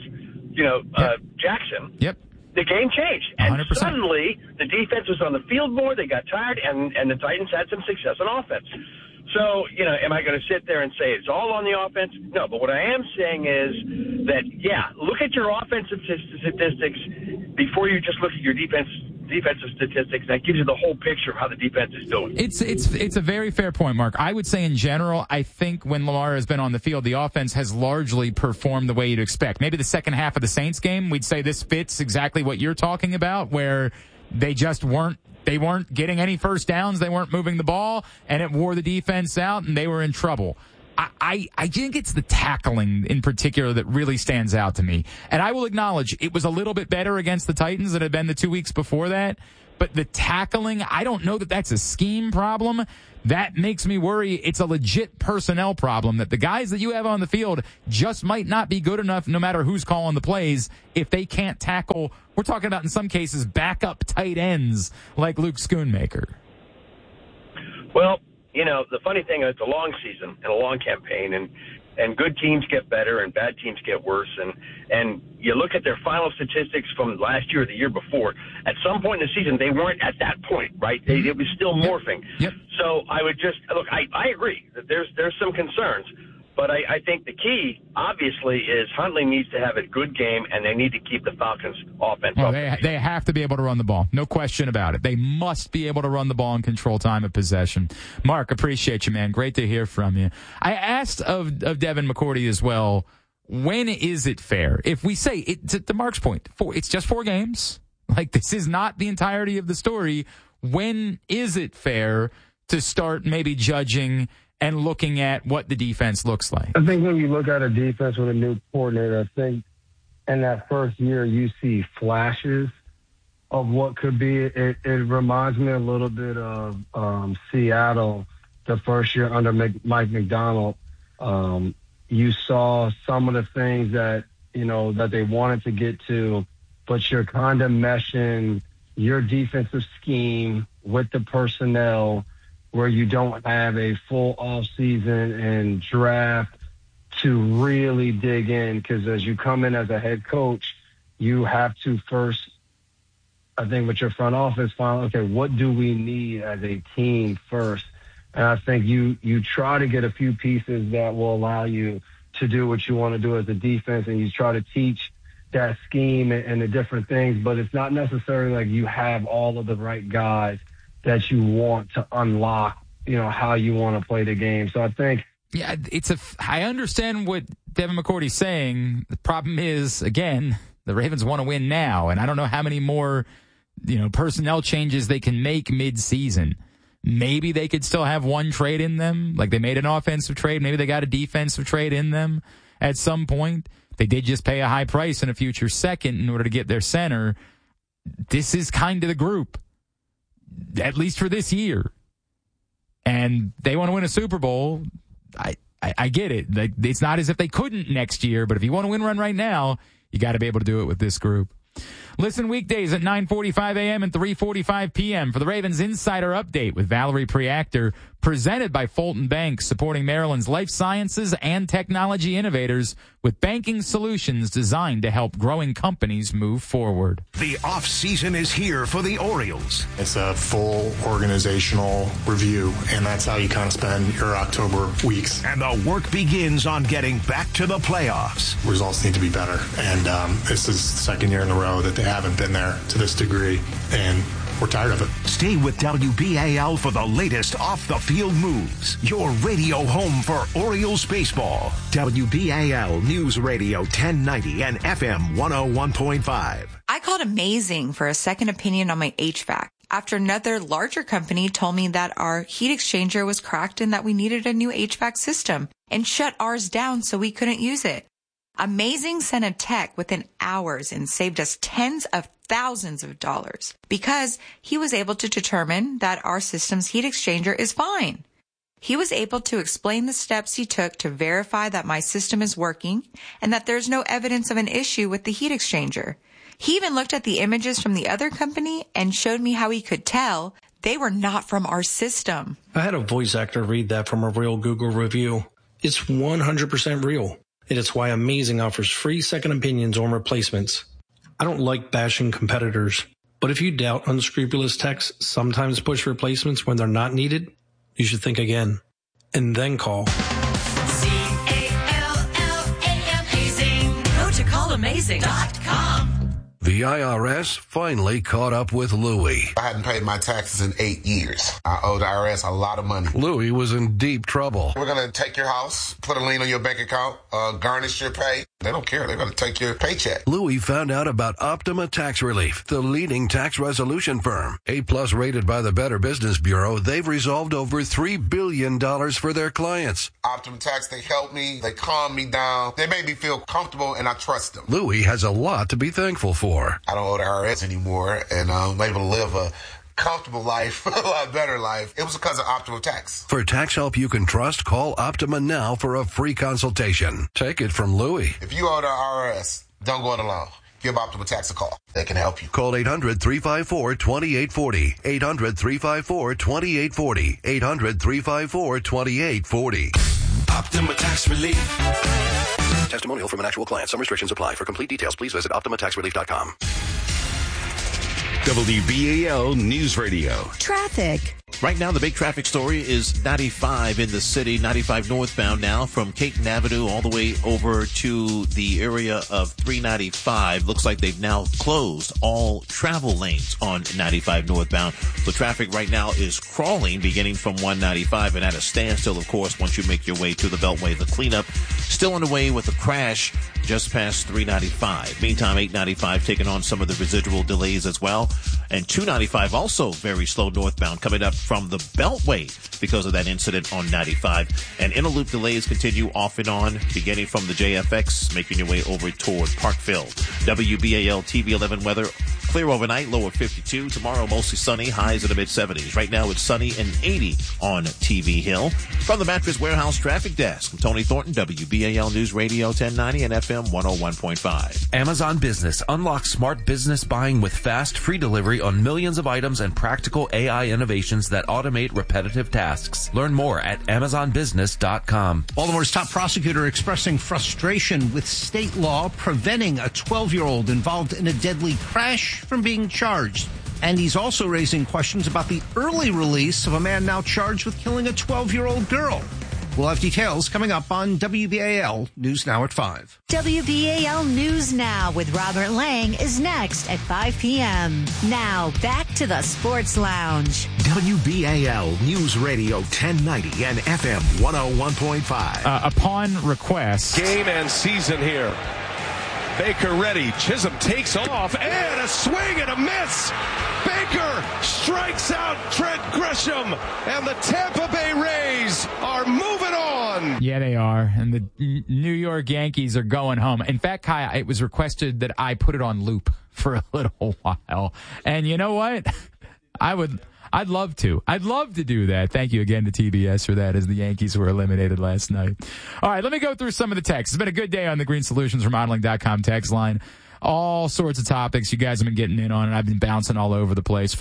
Jackson, the game changed. And 100%. Suddenly the defense was on the field more, they got tired, and the Titans had some success on offense. So, am I going to sit there and say it's all on the offense? No, but what I am saying is that, look at your offensive statistics before you just look at your defensive statistics. That gives you the whole picture of how the defense is doing. It's a very fair point, Mark. I would say in general, I think when Lamar has been on the field, the offense has largely performed the way you'd expect. Maybe the second half of the Saints game, we'd say this fits exactly what you're talking about, where they just weren't getting any first downs. They weren't moving the ball, and it wore the defense out, and they were in trouble. I think it's the tackling in particular that really stands out to me. And I will acknowledge it was a little bit better against the Titans than it had been the 2 weeks before that. But the tackling, I don't know that that's a scheme problem. That makes me worry it's a legit personnel problem, that the guys that you have on the field just might not be good enough no matter who's calling the plays if they can't tackle. We're talking about, in some cases, backup tight ends like Luke Schoonmaker. Well, the funny thing is it's a long season and a long campaign, and good teams get better and bad teams get worse. And you look at their final statistics from last year or the year before. At some point in the season, they weren't at that point, right? It was still morphing. Yep. So I would just look. I agree that there's some concerns, but I think the key obviously is Huntley needs to have a good game, and they need to keep the Falcons' offense up. They have to be able to run the ball. No question about it. They must be able to run the ball and control time of possession. Mark, appreciate you, man. Great to hear from you. I asked of Devin McCourty as well, when is it fair? If we say, to Mark's point, it's just 4 games. Like, this is not the entirety of the story. When is it fair to start maybe judging and looking at what the defense looks like? I think when you look at a defense with a new coordinator, I think in that first year you see flashes of what could be. It reminds me a little bit of Seattle the first year under Mike McDonald. You saw some of the things that, that they wanted to get to, but you're kind of meshing your defensive scheme with the personnel where you don't have a full off season and draft to really dig in. Because as you come in as a head coach, you have to first, I think, with your front office, find, okay, what do we need as a team first? And I think you try to get a few pieces that will allow you to do what you want to do as a defense, and you try to teach that scheme and the different things, but it's not necessarily like you have all of the right guys that you want to unlock, how you want to play the game. So I think, I understand what Devin McCourty's saying. The problem is, again, the Ravens want to win now, and I don't know how many more, personnel changes they can make mid-season. Maybe they could still have one trade in them, like they made an offensive trade. Maybe they got a defensive trade in them at some point. They did just pay a high price in a future second in order to get their center. This is kind of the group, at least for this year. And they want to win a Super Bowl. I get it. Like, it's not as if they couldn't next year, but if you want to win one right now, you got to be able to do it with this group. Listen weekdays at 9:45 a.m. and 3:45 p.m. for the Ravens Insider Update with Valerie Preactor, presented by Fulton Bank, supporting Maryland's life sciences and technology innovators with banking solutions designed to help growing companies move forward. The offseason is here for the Orioles. It's a full organizational review, and that's how you kind of spend your October weeks. And the work begins on getting back to the playoffs. Results need to be better, and this is the second year in a row that they haven't been there to this degree, and we're tired of it. Stay with WBAL for the latest off-the-field moves. Your radio home for Orioles baseball. WBAL News Radio 1090 and FM 101.5. I called Amazing for a second opinion on my HVAC after another larger company told me that our heat exchanger was cracked and that we needed a new HVAC system and shut ours down so we couldn't use it. Amazing sent a tech within hours and saved us tens of thousands of dollars because he was able to determine that our system's heat exchanger is fine. He was able to explain the steps he took to verify that my system is working and that there's no evidence of an issue with the heat exchanger. He even looked at the images from the other company and showed me how he could tell they were not from our system. I had a voice actor read that from a real Google review. It's 100% real. And it's why Amazing offers free second opinions on replacements. I don't like bashing competitors, but if you doubt unscrupulous techs sometimes push replacements when they're not needed, you should think again. and then call. CALLAMazing. Go to callamazing.com. The IRS finally caught up with Louie. I hadn't paid my taxes in 8 years. I owe the IRS a lot of money. Louie was in deep trouble. We're going to take your house, put a lien on your bank account, garnish your pay. They don't care. They're going to take your paycheck. Louie found out about Optima Tax Relief, the leading tax resolution firm. A-plus rated by the Better Business Bureau, they've resolved over $3 billion for their clients. Optima Tax, they helped me. They calmed me down. They made me feel comfortable, and I trust them. Louie has a lot to be thankful for. I don't owe the IRS anymore, and I'm able to live a comfortable life, a lot better life. It was because of Optima Tax. For tax help you can trust, call Optima now for a free consultation. Take it from Louie. If you owe the IRS, don't go it alone. Give Optima Tax a call. They can help you. Call 800-354-2840. 800-354-2840. 800-354-2840. Optima Tax Relief. Testimonial from an actual client. Some restrictions apply. For complete details, please visit OptimaTaxRelief.com. WBAL News Radio. Traffic. Right now, the big traffic story is 95 in the city, 95 northbound now from Caton Avenue all the way over to the area of 395. Looks like they've now closed all travel lanes on 95 northbound. So traffic right now is crawling beginning from 195 and at a standstill, of course, once you make your way to the Beltway. The cleanup still underway with a crash just past 395. Meantime, 895 taking on some of the residual delays as well. And 295 also very slow northbound coming up from the Beltway because of that incident on 95. And interloop delays continue off and on, beginning from the JFX, making your way over toward Parkville. WBAL TV 11 weather. Clear overnight, low of 52. Tomorrow, mostly sunny, highs in the mid-70s. Right now, it's sunny and 80 on TV Hill. From the Mattress Warehouse Traffic Desk, I'm Tony Thornton, WBAL News Radio 1090 and FM 101.5. Amazon Business. Unlock smart business buying with fast, free delivery on millions of items and practical AI innovations that automate repetitive tasks. Learn more at AmazonBusiness.com. Baltimore's top prosecutor expressing frustration with state law preventing a 12-year-old involved in a deadly crash from being charged. And he's also raising questions about the early release of a man now charged with killing a 12-year-old girl. We'll have details coming up on WBAL News Now at 5. WBAL News Now with Robert Lang is next at 5 p.m. Now, back to the Sports Lounge. WBAL News Radio 1090 and FM 101.5. Upon request. Game and season here. Baker ready. Chisholm takes off and a swing and a miss. Baker strikes out Trent Grisham and the Tampa Bay Rays are moving on. Yeah, they are. And the New York Yankees are going home. In fact, Kai, it was requested that I put it on loop for a little while. And you know what? I'd love to. I'd love to do that. Thank you again to TBS for that as the Yankees were eliminated last night. All right, let me go through some of the texts. It's been a good day on the Green Solutions Remodeling.com text line. All sorts of topics you guys have been getting in on, and I've been bouncing all over the place.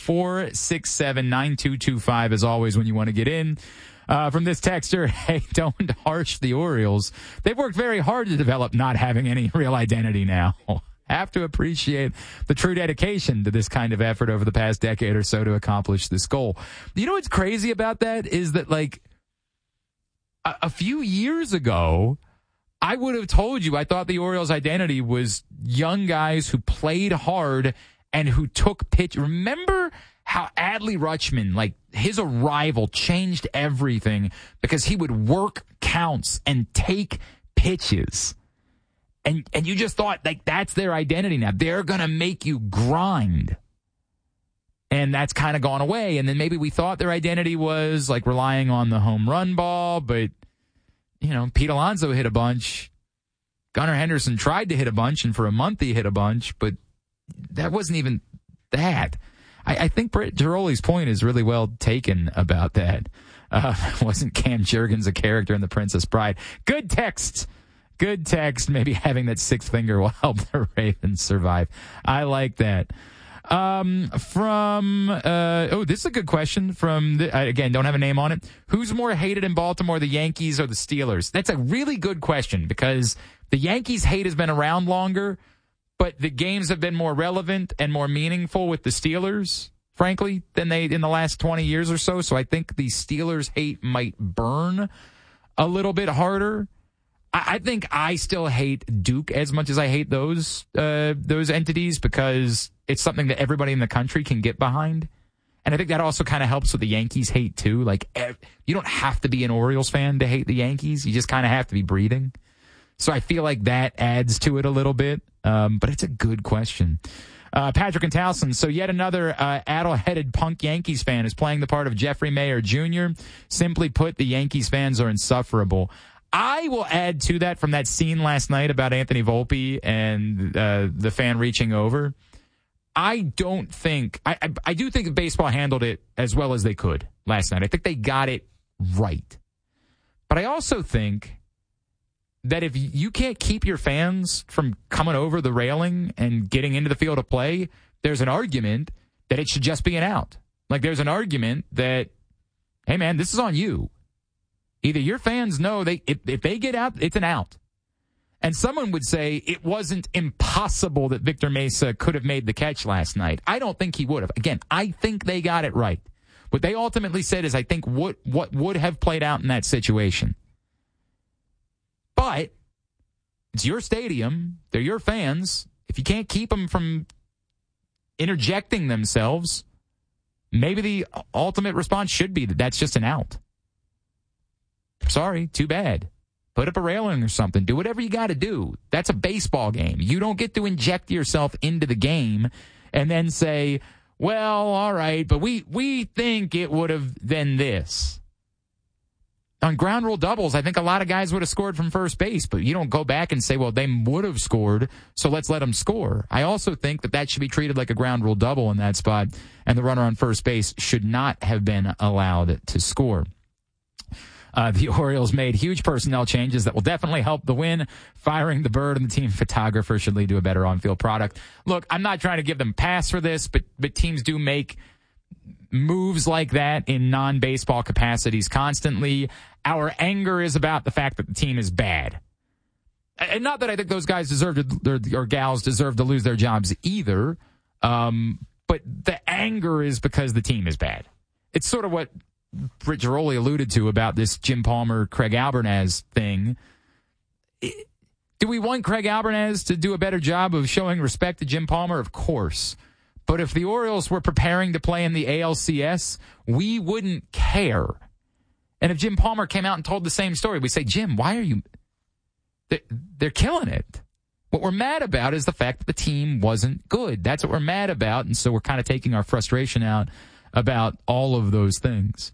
410-467-9225 as always when you want to get in. From this texter, hey, don't harsh the Orioles. They've worked very hard to develop not having any real identity now. Have to appreciate the true dedication to this kind of effort over the past decade or so to accomplish this goal. You know what's crazy about that is that, like, a few years ago, I would have told you I thought the Orioles' identity was young guys who played hard and who took pitch. Remember how Adley Rutschman, like, his arrival changed everything because he would work counts and take pitches. And you just thought, like, that's their identity now. They're going to make you grind. And that's kind of gone away. And then maybe we thought their identity was, like, relying on the home run ball. But, you know, Pete Alonso hit a bunch. Gunnar Henderson tried to hit a bunch. And for a month he hit a bunch. But that wasn't even that. I think Brett Giroli's point is really well taken about that. Wasn't Cam Jurgens a character in The Princess Bride? Good text. Good text. Maybe having that sixth finger will help the Ravens survive. I like that. This is a good question from, again, don't have a name on it. Who's more hated in Baltimore, the Yankees or the Steelers? That's a really good question because the Yankees' hate has been around longer, but the games have been more relevant and more meaningful with the Steelers frankly, than they in the last 20 years or so. So I think the Steelers hate might burn a little bit harder. I think I still hate Duke as much as I hate those entities because it's something that everybody in the country can get behind. And I think that also kind of helps with the Yankees hate, too. Like, you don't have to be an Orioles fan to hate the Yankees. You just kind of have to be breathing. So I feel like that adds to it a little bit. But it's a good question. Patrick and Towson. So yet another addle-headed punk Yankees fan is playing the part of Jeffrey Mayer Jr. Simply put, the Yankees fans are insufferable. I will add to that from that scene last night about Anthony Volpe and the fan reaching over. I don't think I do think baseball handled it as well as they could last night. I think they got it right. But I also think that if you can't keep your fans from coming over the railing and getting into the field of play, there's an argument that it should just be an out. Like there's an argument that, hey man, this is on you. Either your fans know if they get out, it's an out. And someone would say it wasn't impossible that Victor Mesa could have made the catch last night. I don't think he would have. Again, I think they got it right. What they ultimately said is I think what would have played out in that situation. But it's your stadium. They're your fans. If you can't keep them from interjecting themselves, maybe the ultimate response should be that that's just an out. Sorry, too bad. Put up a railing or something. Do whatever you got to do. That's a baseball game. You don't get to inject yourself into the game and then say, well, all right, but we think it would have been this. On ground rule doubles, I think a lot of guys would have scored from first base, but you don't go back and say, well, they would have scored, so let's let them score. I also think that should be treated like a ground rule double in that spot, and the runner on first base should not have been allowed to score. The Orioles made huge personnel changes that will definitely help the win. Firing the Bird and the team photographer should lead to a better on-field product. Look, I'm not trying to give them a pass for this, but teams do make moves like that in non-baseball capacities constantly. Our anger is about the fact that the team is bad. And not that I think those guys or gals deserve to lose their jobs either, but the anger is because the team is bad. It's sort of what Britt Giroli alluded to about this Jim Palmer, Craig Albernaz thing. Do we want Craig Albernaz to do a better job of showing respect to Jim Palmer? Of course. But if the Orioles were preparing to play in the ALCS, we wouldn't care. And if Jim Palmer came out and told the same story, we'd say, Jim, why are you... They're killing it. What we're mad about is the fact that the team wasn't good. That's what we're mad about, and so we're kind of taking our frustration out about all of those things.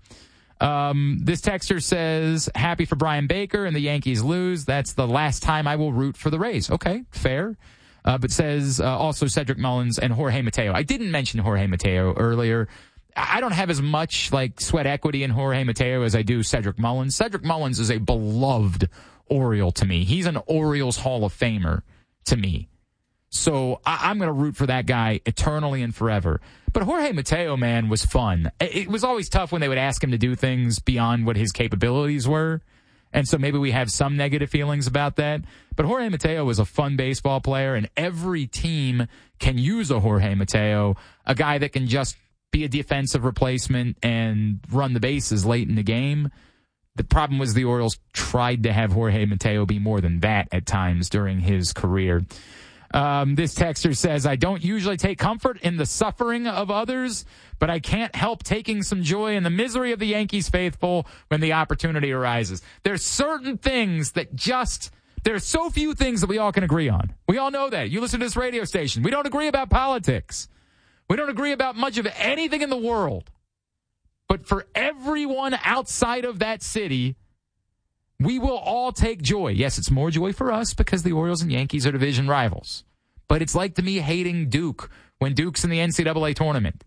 This texter says, happy for Brian Baker and the Yankees lose. That's the last time I will root for the Rays. Okay, fair. But says also Cedric Mullins and Jorge Mateo. I didn't mention Jorge Mateo earlier. I don't have as much like sweat equity in Jorge Mateo as I do Cedric Mullins. Cedric Mullins is a beloved Oriole to me. He's an Orioles Hall of Famer to me. So I'm going to root for that guy eternally and forever. But Jorge Mateo, man, was fun. It was always tough when they would ask him to do things beyond what his capabilities were. And so maybe we have some negative feelings about that. But Jorge Mateo was a fun baseball player, and every team can use a Jorge Mateo, a guy that can just be a defensive replacement and run the bases late in the game. The problem was the Orioles tried to have Jorge Mateo be more than that at times during his career. This texter says, I don't usually take comfort in the suffering of others, but I can't help taking some joy in the misery of the Yankees faithful when the opportunity arises. There's certain things that there's so few things that we all can agree on. We all know that. You listen to this radio station. We don't agree about politics. We don't agree about much of anything in the world. But for everyone outside of that city, we will all take joy. Yes, it's more joy for us because the Orioles and Yankees are division rivals. But it's like to me hating Duke when Duke's in the NCAA tournament.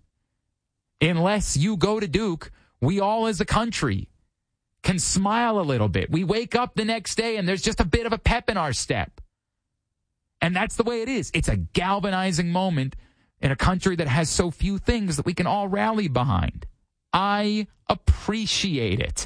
Unless you go to Duke, we all as a country can smile a little bit. We wake up the next day and there's just a bit of a pep in our step. And that's the way it is. It's a galvanizing moment in a country that has so few things that we can all rally behind. I appreciate it.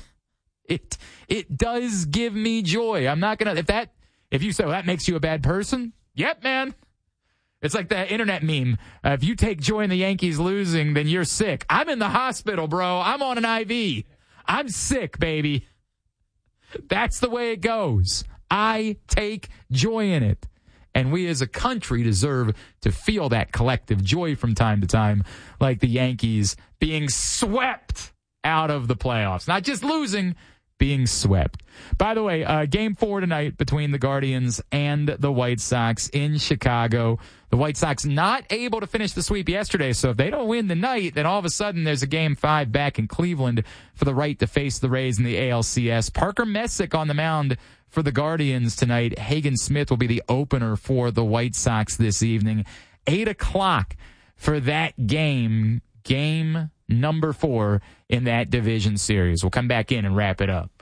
It does give me joy. I'm not going to, if you say, well, that makes you a bad person. Yep, man. It's like that internet meme. If you take joy in the Yankees losing, then you're sick. I'm in the hospital, bro. I'm on an IV. I'm sick, baby. That's the way it goes. I take joy in it. And we as a country deserve to feel that collective joy from time to time, like the Yankees being swept out of the playoffs. Not just losing, being swept. By the way, Game 4 tonight between the Guardians and the White Sox in Chicago. The White Sox not able to finish the sweep yesterday, so if they don't win tonight, then all of a sudden there's a Game 5 back in Cleveland for the right to face the Rays in the ALCS. Parker Messick on the mound for the Guardians tonight. Hagen Smith will be the opener for the White Sox this evening. 8 o'clock for that game. Game number 4 in that division series. We'll come back in and wrap it up.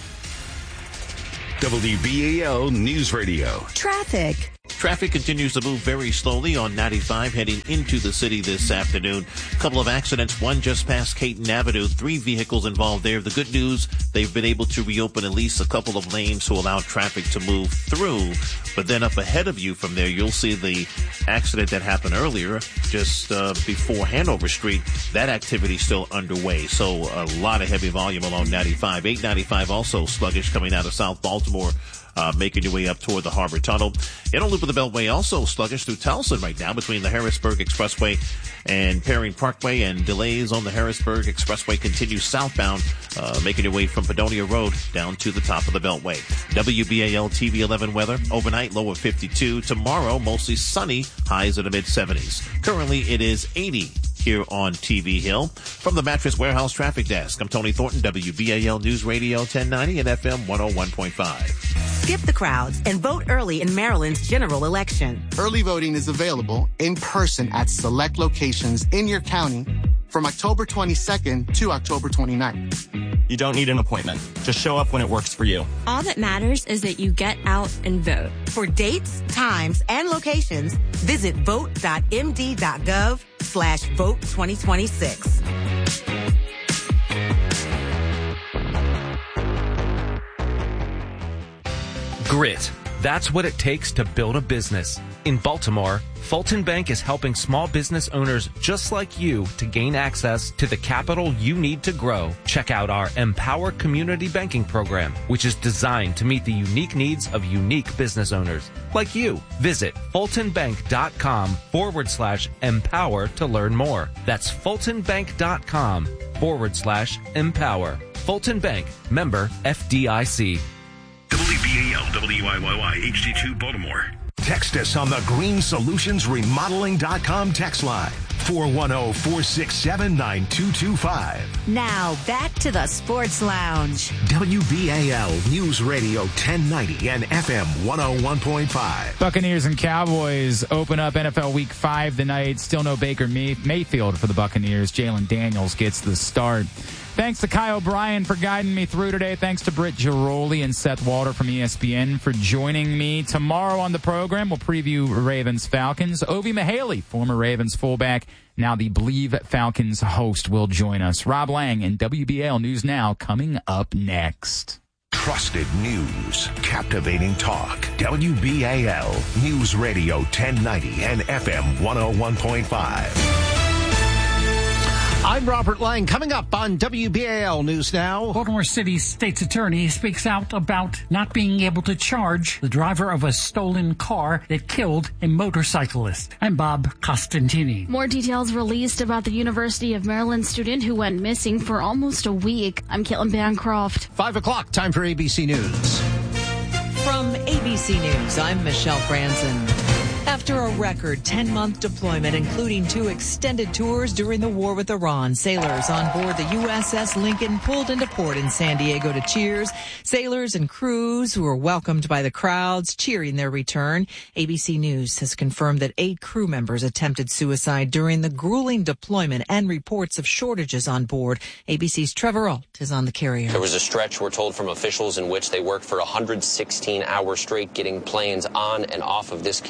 WBAL News Radio. Traffic. Traffic continues to move very slowly on 95 heading into the city this afternoon. A couple of accidents, one just past Caton Avenue, 3 vehicles involved there. The good news, they've been able to reopen at least a couple of lanes to allow traffic to move through. But then up ahead of you from there, you'll see the accident that happened earlier, just before Hanover Street. That activity still underway. So a lot of heavy volume along 95. 895 also sluggish coming out of South Baltimore. Making your way up toward the Harbor Tunnel. Inner Loop of the Beltway also sluggish through Towson right now between the Harrisburg Expressway and Perry Parkway, and delays on the Harrisburg Expressway continue southbound, making your way from Padonia Road down to the top of the Beltway. WBAL TV 11 weather, overnight low of 52. Tomorrow, mostly sunny, highs in the mid-70s. Currently, it is 80 here on TV Hill. From the Mattress Warehouse Traffic Desk, I'm Tony Thornton, WBAL News Radio 1090 and FM 101.5. Skip the crowds and vote early in Maryland's general election. Early voting is available in person at select locations in your county from October 22nd to October 29th. You don't need an appointment. Just show up when it works for you. All that matters is that you get out and vote. For dates, times, and locations, visit vote.md.gov/vote 2026. Grit. That's what it takes to build a business. In Baltimore, Fulton Bank is helping small business owners just like you to gain access to the capital you need to grow. Check out our Empower Community Banking Program, which is designed to meet the unique needs of unique business owners like you. Visit fultonbank.com/empower to learn more. That's fultonbank.com/empower. Fulton Bank, member FDIC. WBAL WIYY HD2 Baltimore. Text us on the GreenSolutionsRemodeling.com text line. 410-467-9225. Now back to the Sports Lounge. WBAL News Radio 1090 and FM 101.5. Buccaneers and Cowboys open up NFL Week 5 tonight. Still no Baker Mayfield for the Buccaneers. Jalen Daniels gets the start. Thanks to Kyle O'Brien for guiding me through today. Thanks to Britt Giroli and Seth Walter from ESPN for joining me. Tomorrow on the program, we'll preview Ravens-Falcons. Ovi Mihaly, former Ravens fullback, now the Believe Falcons host, will join us. Rob Lang and WBAL News Now coming up next. Trusted news, captivating talk. WBAL News Radio 1090 and FM 101.5. I'm Robert Lang. Coming up on WBAL News Now. Baltimore City's state's attorney speaks out about not being able to charge the driver of a stolen car that killed a motorcyclist. I'm Bob Costantini. More details released about the University of Maryland student who went missing for almost a week. I'm Caitlin Bancroft. 5 o'clock, time for ABC News. From ABC News, I'm Michelle Franzen. After a record 10-month deployment, including 2 extended tours during the war with Iran, sailors on board the USS Lincoln pulled into port in San Diego to cheers. Sailors and crews who were welcomed by the crowds cheering their return. ABC News has confirmed that 8 crew members attempted suicide during the grueling deployment and reports of shortages on board. ABC's Trevor Ault is on the carrier. There was a stretch, we're told from officials, in which they worked for 116 hours straight getting planes on and off of this carrier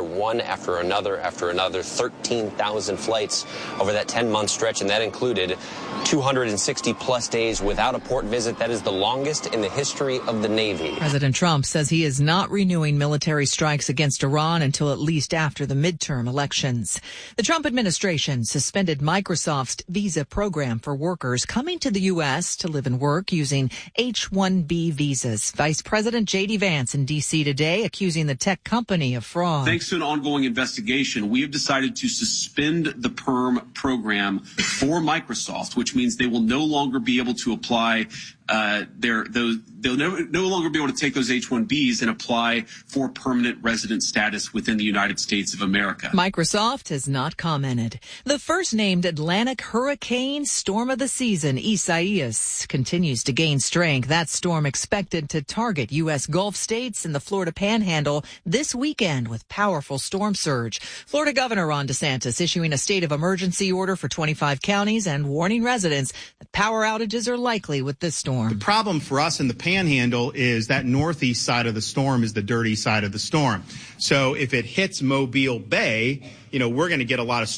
one after another, 13,000 flights over that 10-month stretch, and that included 260-plus days without a port visit. That is the longest in the history of the Navy. President Trump says he is not renewing military strikes against Iran until at least after the midterm elections. The Trump administration suspended Microsoft's visa program for workers coming to the U.S. to live and work using H-1B visas. Vice President J.D. Vance in D.C. today accusing the tech company of fraud. Thanks to an ongoing investigation, we have decided to suspend the PERM program for Microsoft, which means they will no longer be able to apply they'll no longer be able to take those H-1Bs and apply for permanent resident status within the United States of America. Microsoft has not commented. The first named Atlantic hurricane storm of the season, Isaias, continues to gain strength. That storm expected to target U.S. Gulf states and the Florida Panhandle this weekend with powerful storm surge. Florida Governor Ron DeSantis issuing a state of emergency order for 25 counties and warning residents that power outages are likely with this storm. The problem for us in the Panhandle is that northeast side of the storm is the dirty side of the storm. So if it hits Mobile Bay, we're going to get a lot of